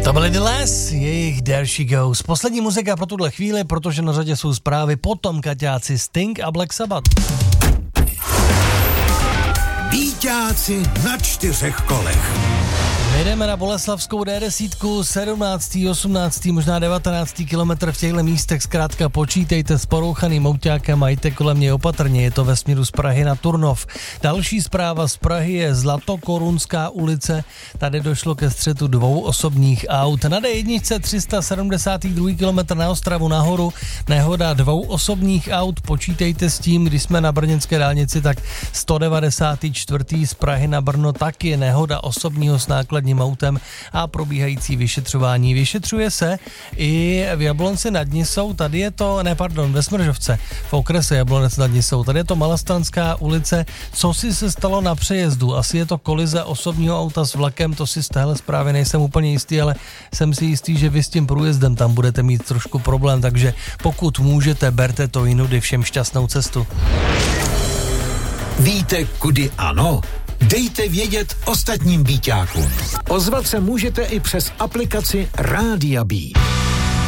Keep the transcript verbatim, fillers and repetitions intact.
To byly The Les, jejich There She Goes. Poslední muzika pro tuhle chvíli, protože na řadě jsou zprávy, potom Kaťáci, Sting a Black Sabbath. Víťáci na čtyřech kolech. My jdeme na Boleslavskou D deset, sedmnáctý, osmnáctý, možná devatenáctý kilometr v těchto místech. Zkrátka počítejte s porouchaným mouťákem a jděte kolem něj opatrně. Je to ve směru z Prahy na Turnov. Další zpráva z Prahy je Zlatokorunská ulice. Tady došlo ke střetu dvou osobních aut. Na D jedna tři sta sedmdesátý druhý kilometr na Ostravu nahoru. Nehoda dvou osobních aut. Počítejte s tím, když jsme na brněnské dálnici, tak sto devadesátý čtvrtý z Prahy na Brno taky nehoda osobního s nákladním autem a probíhající vyšetřování. Vyšetřuje se i v Jablonci nad Nisou, tady je to, ne pardon, ve Smržovce, v okrese Jablonec nad Nisou, tady je to Malastranská ulice. Co si se stalo na přejezdu? Asi je to kolize osobního auta s vlakem, to si z téhle zprávy nejsem úplně jistý, ale jsem si jistý, že vy s tím průjezdem tam budete mít trošku problém, takže pokud můžete, berte to jinudy, všem šťastnou cestu. Víte, kudy ano? Dejte vědět ostatním víťákům. Ozvat se můžete i přes aplikaci Rádia B.